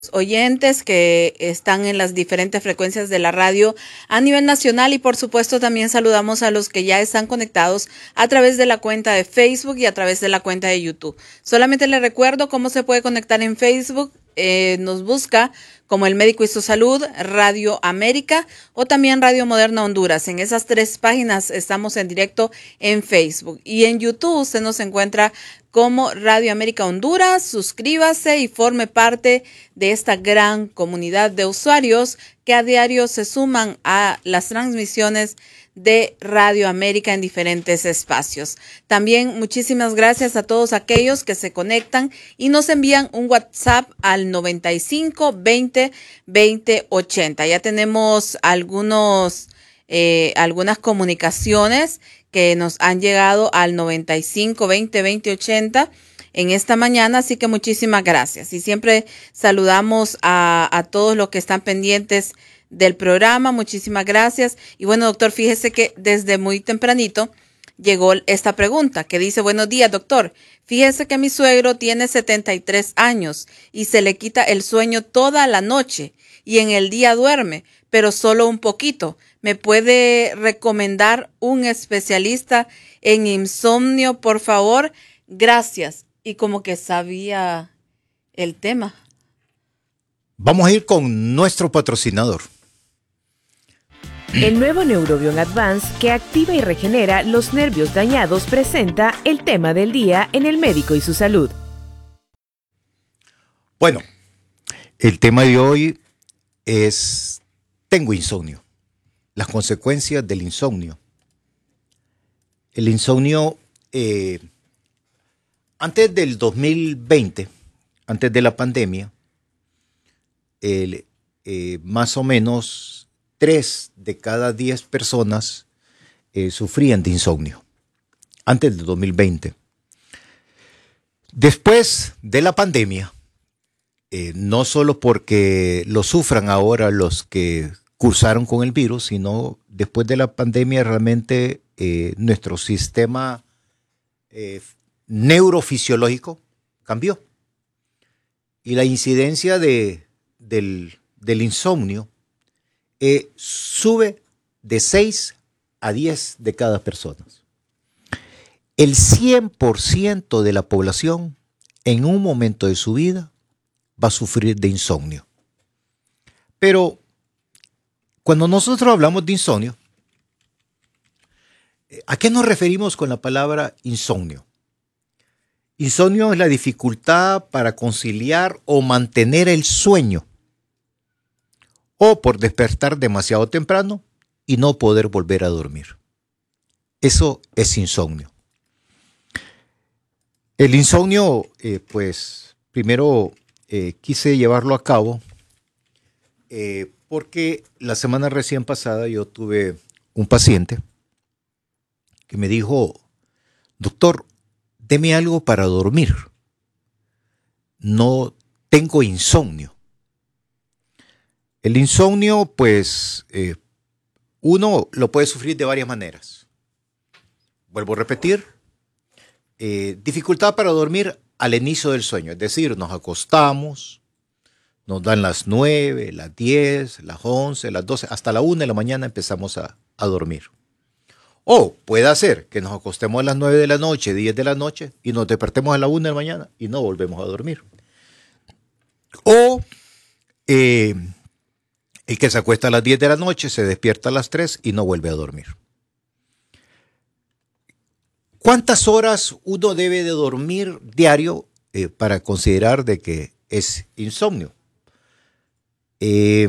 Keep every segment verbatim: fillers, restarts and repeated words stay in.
oyentes que están en las diferentes frecuencias de la radio a nivel nacional y por supuesto también saludamos a los que ya están conectados a través de la cuenta de Facebook y a través de la cuenta de YouTube. Solamente les recuerdo cómo se puede conectar en Facebook. Eh, nos busca como El Médico y su Salud, Radio América o también Radio Moderna Honduras. En esas tres páginas estamos en directo en Facebook. Y en YouTube usted nos encuentra como Radio América Honduras. Suscríbase y forme parte de esta gran comunidad de usuarios que a diario se suman a las transmisiones de Radio América en diferentes espacios. También muchísimas gracias a todos aquellos que se conectan y nos envían un WhatsApp al noventa y cinco veinte veinte ochenta. Ya tenemos algunos, eh, algunas comunicaciones que nos han llegado al noventa y cinco veinte veinte ochenta en esta mañana, así que muchísimas gracias. Y siempre saludamos a, a todos los que están pendientes del programa. Muchísimas gracias. Y bueno, doctor, fíjese que desde muy tempranito llegó esta pregunta que dice: buenos días, doctor. Fíjese que mi suegro tiene setenta y tres años y se le quita el sueño toda la noche y en el día duerme, pero solo un poquito. ¿Me puede recomendar un especialista en insomnio, por favor? Gracias. Y como que sabía el tema. Vamos a ir con nuestro patrocinador. El nuevo Neurobion Advance, que activa y regenera los nervios dañados, presenta el tema del día en El Médico y su Salud. Bueno, el tema de hoy es: tengo insomnio. Las consecuencias del insomnio. El insomnio, eh, antes del dos mil veinte, antes de la pandemia, el, eh, más o menos tres de cada diez personas eh, sufrían de insomnio, antes del dos mil veinte. Después de la pandemia, eh, no solo porque lo sufran ahora los que cursaron con el virus, sino después de la pandemia realmente eh, nuestro sistema eh, neurofisiológico cambió. Y la incidencia de, del, del insomnio eh, sube de seis a diez de cada persona. El cien por ciento de la población en un momento de su vida va a sufrir de insomnio. Pero cuando nosotros hablamos de insomnio, ¿a qué nos referimos con la palabra insomnio? Insomnio es la dificultad para conciliar o mantener el sueño, o por despertar demasiado temprano y no poder volver a dormir. Eso es insomnio. El insomnio, eh, pues, primero eh, quise llevarlo a cabo eh, porque la semana recién pasada yo tuve un paciente que me dijo: doctor, deme algo para dormir. No tengo insomnio. El insomnio, pues, eh, uno lo puede sufrir de varias maneras. Vuelvo a repetir, eh, dificultad para dormir al inicio del sueño, es decir, nos acostamos, nos dan las nueve, las diez, las once, las doce, hasta la una de la mañana empezamos a, a dormir. O puede ser que nos acostemos a las nueve de la noche, diez de la noche, y nos despertemos a la una de la mañana y no volvemos a dormir. O eh, el que se acuesta a las diez de la noche, se despierta a las tres y no vuelve a dormir. ¿Cuántas horas uno debe de dormir diario eh, para considerar de que es insomnio? Eh,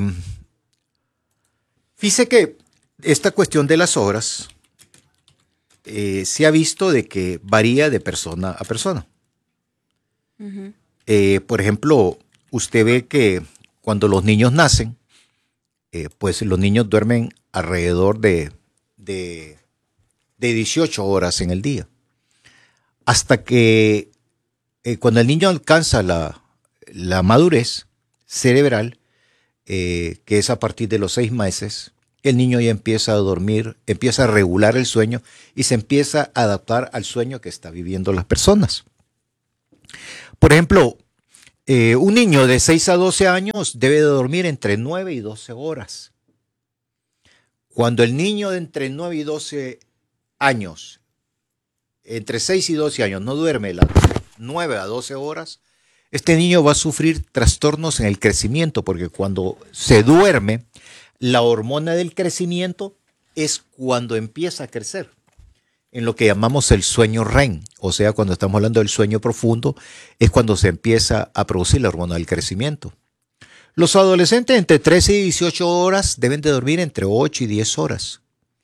fíjese que esta cuestión de las horas eh, se ha visto de que varía de persona a persona. Uh-huh. Eh, por ejemplo, usted ve que cuando los niños nacen, eh, pues los niños duermen alrededor de, de, de dieciocho horas en el día. Hasta que eh, cuando el niño alcanza la, la madurez cerebral, eh, que es a partir de los seis meses, el niño ya empieza a dormir, empieza a regular el sueño y se empieza a adaptar al sueño que están viviendo las personas. Por ejemplo, Eh, un niño de seis a doce años debe de dormir entre nueve y doce horas. Cuando el niño de entre nueve y doce años, entre seis y doce años, no duerme las nueve a doce horas, este niño va a sufrir trastornos en el crecimiento, porque cuando se duerme, la hormona del crecimiento es cuando empieza a crecer, en lo que llamamos el sueño R E M, o sea, cuando estamos hablando del sueño profundo, es cuando se empieza a producir la hormona del crecimiento. Los adolescentes entre trece y dieciocho horas deben de dormir entre ocho y diez horas.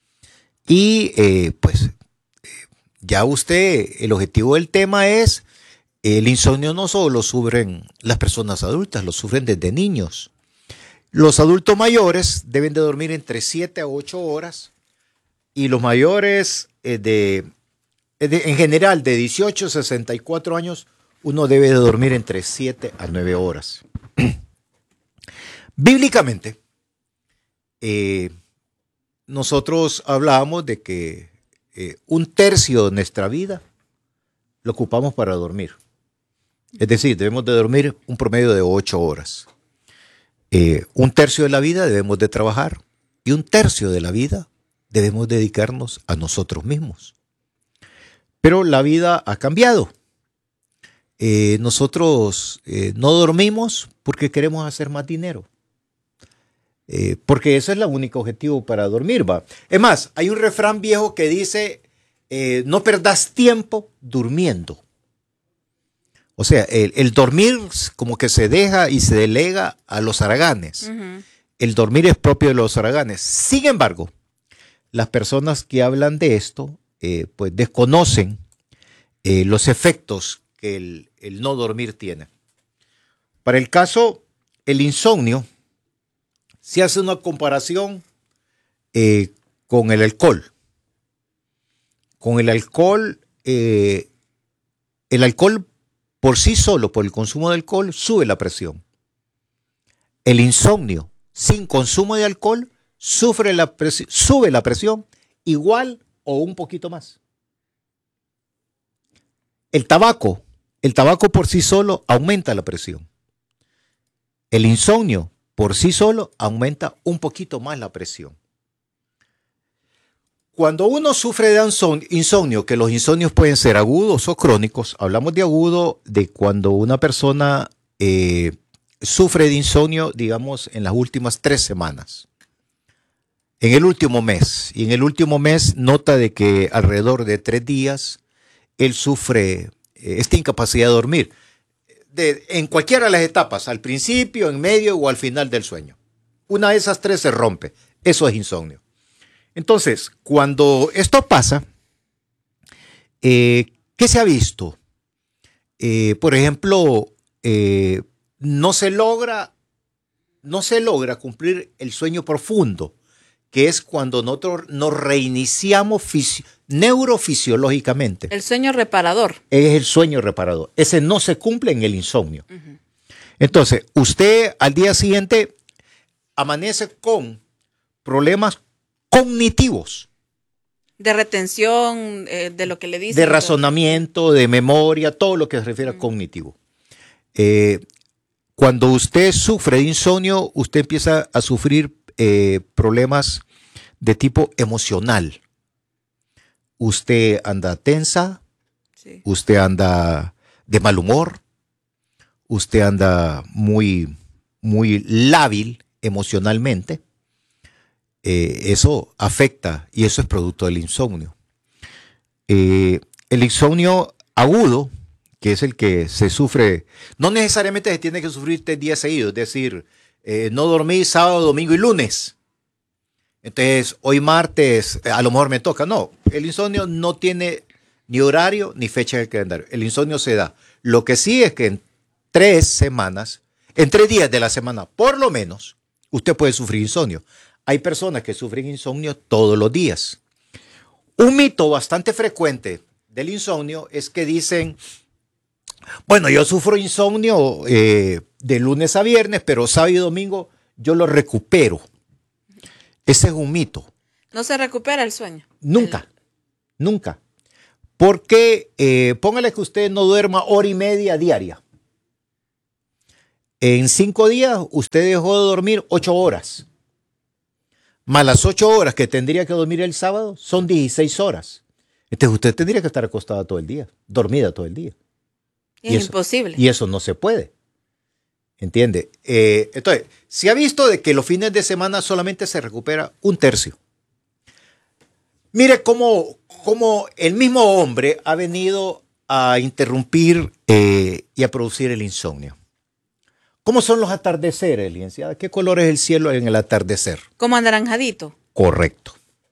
Y eh, pues ya usted, el objetivo del tema es, el insomnio no solo lo sufren las personas adultas, lo sufren desde niños. Los adultos mayores deben de dormir entre siete a ocho horas y los mayores eh, de, de, en general de dieciocho a sesenta y cuatro años, uno debe de dormir entre siete a nueve horas. Bíblicamente, eh, nosotros hablábamos de que eh, un tercio de nuestra vida lo ocupamos para dormir. Es decir, debemos de dormir un promedio de ocho horas. Eh, un tercio de la vida debemos de trabajar y un tercio de la vida debemos dedicarnos a nosotros mismos. Pero la vida ha cambiado. Eh, nosotros eh, no dormimos porque queremos hacer más dinero. Eh, porque ese es el único objetivo para dormir, ¿va? Es más, hay un refrán viejo que dice, eh, no perdas tiempo durmiendo. O sea, el, el dormir como que se deja y se delega a los haraganes. Uh-huh. El dormir es propio de los haraganes. Sin embargo, las personas que hablan de esto, eh, pues desconocen eh, los efectos que el, el no dormir tiene. Para el caso, el insomnio, se hace una comparación eh, con el alcohol. Con el alcohol, eh, el alcohol por sí solo, por el consumo de alcohol, sube la presión. El insomnio, sin consumo de alcohol, sufre la presi- sube la presión igual o un poquito más. El tabaco, el tabaco por sí solo aumenta la presión. El insomnio, por sí solo, aumenta un poquito más la presión. Cuando uno sufre de insomnio, que los insomnios pueden ser agudos o crónicos, hablamos de agudo de cuando una persona eh, sufre de insomnio, digamos, en las últimas tres semanas. En el último mes, y en el último mes nota de que alrededor de tres días él sufre eh, esta incapacidad de dormir. De, en cualquiera de las etapas, al principio, en medio o al final del sueño. Una de esas tres se rompe. Eso es insomnio. Entonces, cuando esto pasa, eh, ¿qué se ha visto? Eh, por ejemplo, eh, no se logra, no se logra cumplir el sueño profundo, que es cuando nosotros nos reiniciamos fisi- neurofisiológicamente. El sueño reparador. Es el sueño reparador. Ese no se cumple en el insomnio. Uh-huh. Entonces, usted al día siguiente amanece con problemas cognitivos. De retención, eh, de lo que le dicen. De razonamiento, de memoria, todo lo que se refiere uh-huh. a cognitivo. Eh, cuando usted sufre de insomnio, usted empieza a sufrir eh, problemas de tipo emocional. Usted anda tensa, sí. Usted anda de mal humor, usted anda muy, muy lábil emocionalmente. Eh, eso afecta y eso es producto del insomnio. Eh, el insomnio agudo, que es el que se sufre, no necesariamente se tiene que sufrir tres días seguidos, es decir, eh, no dormí sábado, domingo y lunes. Entonces, hoy martes, a lo mejor me toca. No, el insomnio no tiene ni horario ni fecha en el calendario. El insomnio se da. Lo que sí es que en tres semanas, en tres días de la semana, por lo menos, usted puede sufrir insomnio. Hay personas que sufren insomnio todos los días. Un mito bastante frecuente del insomnio es que dicen, bueno, yo sufro insomnio eh, de lunes a viernes, pero sábado y domingo yo lo recupero. Ese es un mito. ¿No se recupera el sueño? Nunca, el... nunca. Porque eh, póngale que usted no duerma hora y media diaria. En cinco días usted dejó de dormir ocho horas. Más las ocho horas que tendría que dormir el sábado son dieciséis horas. Entonces usted tendría que estar acostada todo el día, dormida todo el día. Es y eso, imposible. Y eso no se puede. ¿Entiende? Eh, entonces, se ha visto de que los fines de semana solamente se recupera un tercio. Mire cómo, cómo el mismo hombre ha venido a interrumpir eh, y a producir el insomnio. ¿Cómo son los atardeceres, licenciada? ¿Qué color es el cielo en el atardecer? Como anaranjadito. Correcto.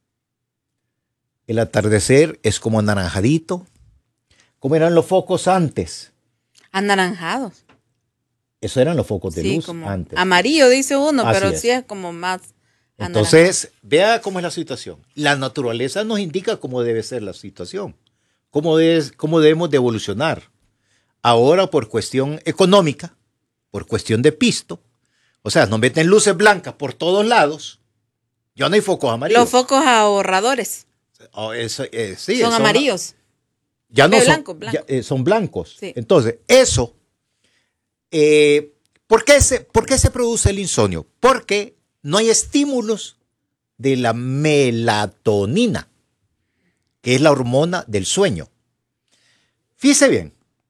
El atardecer es como anaranjadito. ¿Cómo eran los focos antes? Anaranjados. Esos eran los focos de sí, luz como antes. Amarillo, dice uno, Así pero es. sí es como más anaranjado. Entonces, vea cómo es la situación. La naturaleza nos indica cómo debe ser la situación, cómo, debe, cómo debemos de evolucionar. Ahora, por cuestión económica, por cuestión de pisto, o sea, nos meten luces blancas por todos lados. Ya no hay focos amarillos. Los focos ahorradores. Oh, eso, eh, sí, son, son amarillos. Ya no de son, blanco, blanco. Ya, eh, son blancos. Sí. Entonces, eso, eh, ¿por qué se, ¿por qué se produce el insomnio? Porque no hay estímulos de la melatonina, que es la hormona del sueño. Fíjese bien,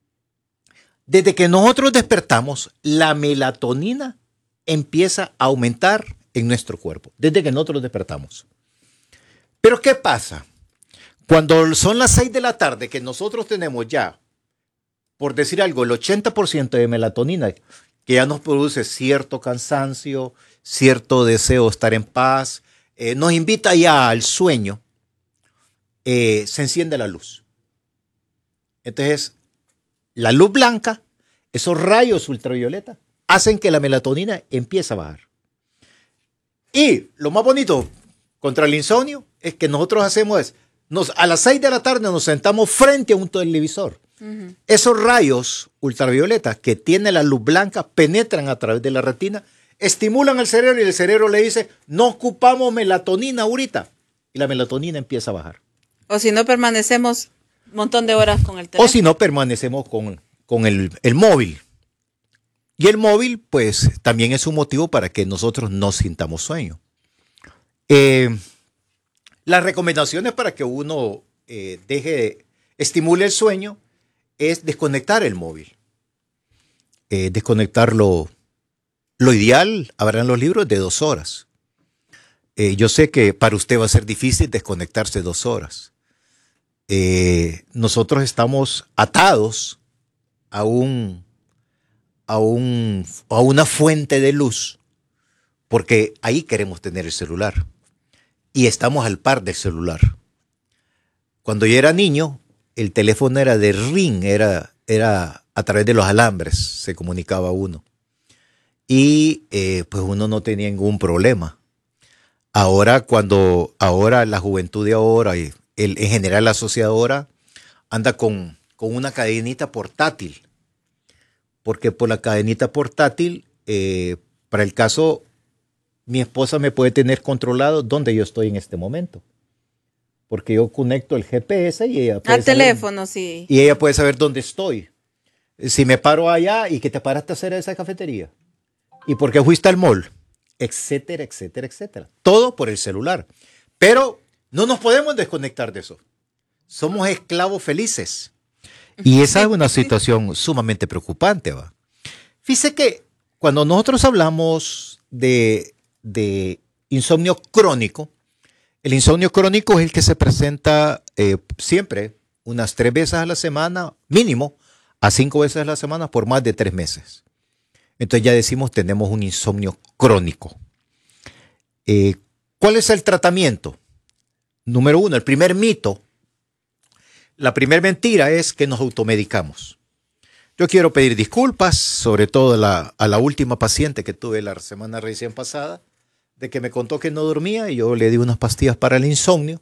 desde que nosotros despertamos, la melatonina empieza a aumentar en nuestro cuerpo, desde que nosotros despertamos. Pero ¿qué pasa? Cuando son las seis de la tarde, que nosotros tenemos ya, por decir algo, el ochenta por ciento de melatonina, que ya nos produce cierto cansancio, cierto deseo de estar en paz, eh, nos invita ya al sueño, eh, se enciende la luz. Entonces, la luz blanca, esos rayos ultravioleta, hacen que la melatonina empiece a bajar. Y lo más bonito contra el insomnio es que nosotros hacemos es, nos, a las seis de la tarde nos sentamos frente a un televisor. Uh-huh. Esos rayos ultravioleta que tiene la luz blanca penetran a través de la retina, estimulan al cerebro y el cerebro le dice, no ocupamos melatonina ahorita. Y la melatonina empieza a bajar. O si no permanecemos un montón de horas con el teléfono. O si no permanecemos con, con el, el móvil. Y el móvil, pues, también es un motivo para que nosotros no sintamos sueño. Eh, las recomendaciones para que uno eh, deje, estimule el sueño, es desconectar el móvil. Eh, desconectarlo, lo ideal, habrán los libros de dos horas. Eh, yo sé que para usted va a ser difícil desconectarse dos horas. Eh, nosotros estamos atados a un... A, un, a una fuente de luz, porque ahí queremos tener el celular y estamos al par del celular. Cuando yo era niño, el teléfono era de ring, era, era a través de los alambres, se comunicaba uno. Y eh, pues uno no tenía ningún problema. Ahora, cuando ahora la juventud de ahora, y el, en general la sociedad ahora, anda con, con una cadenita portátil. Porque por la cadenita portátil, eh, para el caso, mi esposa me puede tener controlado dónde yo estoy en este momento. Porque yo conecto el G P S y ella puede Al saber, teléfono, sí. Y ella puede saber dónde estoy. Si me paro allá y que te paraste a hacer esa cafetería. Y por qué fuiste al mall. Etcétera, etcétera, etcétera. Todo por el celular. Pero no nos podemos desconectar de eso. Somos esclavos felices. Y esa es una situación sumamente preocupante, ¿va? Fíjese que cuando nosotros hablamos de, de insomnio crónico, el insomnio crónico es el que se presenta eh, siempre unas tres veces a la semana, mínimo, a cinco veces a la semana por más de tres meses. Entonces ya decimos tenemos un insomnio crónico. Eh, ¿Cuál es el tratamiento? Número uno, el primer mito. La primera mentira es que nos automedicamos. Yo quiero pedir disculpas, sobre todo a la, a la última paciente que tuve la semana recién pasada, de que me contó que no dormía y yo le di unas pastillas para el insomnio.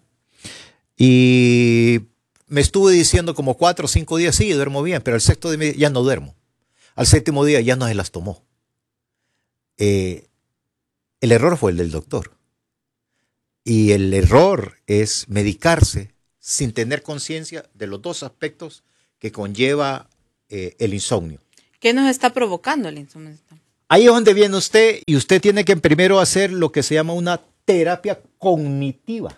Y me estuve diciendo como cuatro o cinco días, sí, duermo bien, pero al sexto día ya no duermo. Al séptimo día ya no se las tomó. Eh, el error fue el del doctor. Y el error es medicarse sin tener conciencia de los dos aspectos que conlleva eh, el insomnio. ¿Qué nos está provocando el insomnio? Ahí es donde viene usted y usted tiene que primero hacer lo que se llama una terapia cognitiva.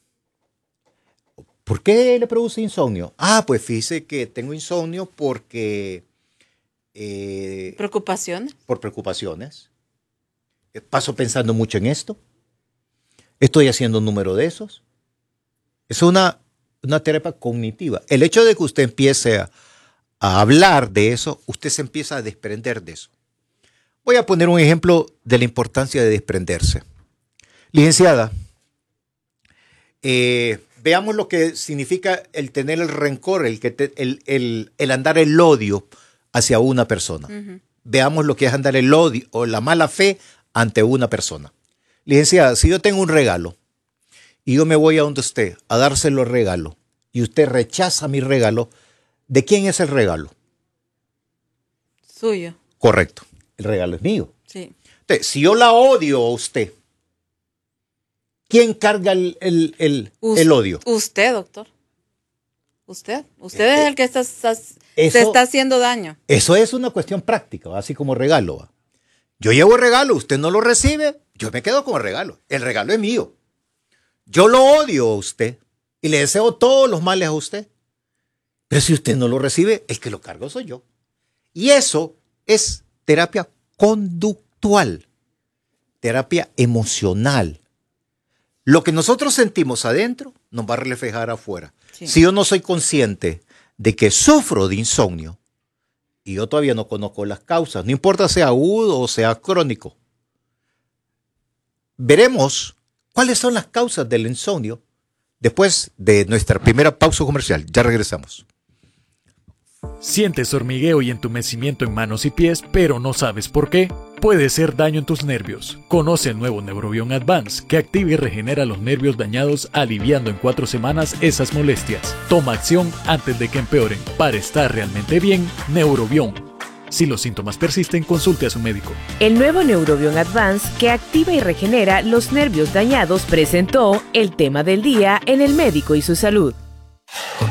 ¿Por qué le produce insomnio? Ah, pues fíjese que tengo insomnio porque... Eh, ¿Preocupaciones? Por preocupaciones. Paso pensando mucho en esto. Estoy haciendo un número de esos. Es una, una terapia cognitiva. El hecho de que usted empiece a, a hablar de eso, usted se empieza a desprender de eso. Voy a poner un ejemplo de la importancia de desprenderse. Licenciada, eh, veamos lo que significa el tener el rencor, el, que te, el, el, el andar el odio hacia una persona. Uh-huh. Veamos lo que es andar el odio o la mala fe ante una persona. Licenciada, si yo tengo un regalo y yo me voy a donde usted a dárselo el regalo y usted rechaza mi regalo, ¿de quién es el regalo? Suyo. Correcto. El regalo es mío. Sí. Entonces, si yo la odio a usted, ¿quién carga el, el, el, Us- el odio? Usted, doctor. Usted. Usted eh, es el que está, está, eso, se está haciendo daño. Eso es una cuestión práctica, así como regalo. ¿va? Yo llevo el regalo, usted no lo recibe, yo me quedo con el regalo. El regalo es mío. Yo lo odio a usted y le deseo todos los males a usted. Pero si usted no lo recibe, el que lo cargo soy yo. Y eso es terapia conductual, terapia emocional. Lo que nosotros sentimos adentro nos va a reflejar afuera. Sí. Si yo no soy consciente de que sufro de insomnio y yo todavía no conozco las causas, no importa sea agudo o sea crónico, veremos cuáles son las causas del insomnio después de nuestra primera pausa comercial. Ya regresamos. ¿Sientes hormigueo y entumecimiento en manos y pies, pero no sabes por qué? Puede ser daño en tus nervios. Conoce el nuevo Neurobion Advance, que activa y regenera los nervios dañados, aliviando en cuatro semanas esas molestias. Toma acción antes de que empeoren. Para estar realmente bien, Neurobion. Si los síntomas persisten, consulte a su médico. El nuevo Neurobion Advance, que activa y regenera los nervios dañados, presentó el tema del día en El Médico y su Salud.